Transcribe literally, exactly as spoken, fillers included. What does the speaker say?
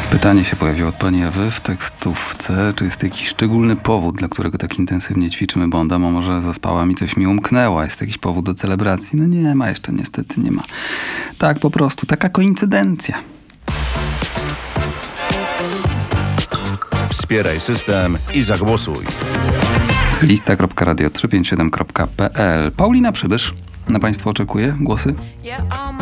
Pytanie się pojawiło od pani Ewy w tekstówce. Czy jest jakiś szczególny powód, dla którego tak intensywnie ćwiczymy Bonda? Bo może zaspałam i coś mi umknęła. Jest jakiś powód do celebracji? No nie ma jeszcze, niestety nie ma. Tak po prostu, taka koincydencja. Wspieraj system i zagłosuj. Lista kropka radio trzysta pięćdziesiąt siedem kropka p l. Paulina Przybysz na państwa oczekuje głosy.